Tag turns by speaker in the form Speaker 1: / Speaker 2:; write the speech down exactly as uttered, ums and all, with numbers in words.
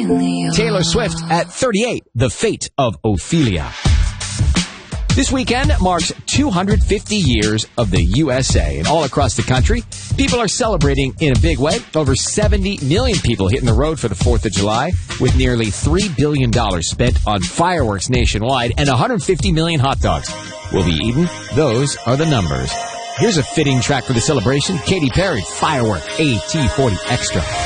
Speaker 1: Ophelia.
Speaker 2: Taylor Swift at thirty-eight, The Fate of Ophelia. This weekend marks two hundred fifty years of the U S A, and all across the country, people are celebrating in a big way. Over seventy million people hitting the road for the fourth of July, with nearly three billion dollars spent on fireworks nationwide, and one hundred fifty million hot dogs will be eaten. Those are the numbers. Here's a fitting track for the celebration. Katy Perry, Firework, A T forty Extra.